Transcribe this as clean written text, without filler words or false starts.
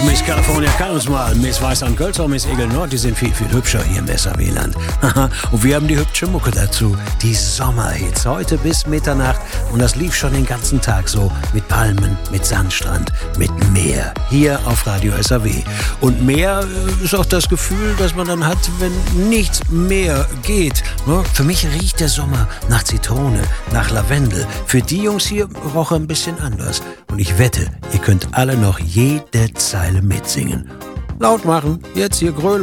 Miss California kann uns mal. Miss Weißland Gölzer und Miss Egel Nord, die sind viel, viel hübscher hier im SAW-Land. Und wir haben die hübsche Mucke dazu. Die Sommerhits. Heute bis Mitternacht. Und das lief schon den ganzen Tag so. Mit Palmen, mit Sandstrand, mit Meer. Hier auf Radio SAW. Und Meer ist auch das Gefühl, das man dann hat, wenn nichts mehr geht. Für mich riecht der Sommer nach Zitrone, nach Lavendel. Für die Jungs hier roch er ein bisschen anders. Und ich wette, ihr könnt alle noch jede Zeile mitsingen. Laut machen, jetzt hier Gröle.